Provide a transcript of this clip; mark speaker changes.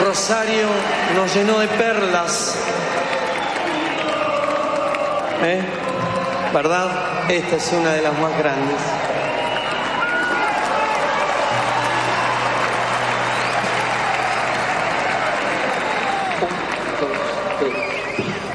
Speaker 1: Rosario nos llenó de perlas. ¿Verdad? Esta es una de las más grandes.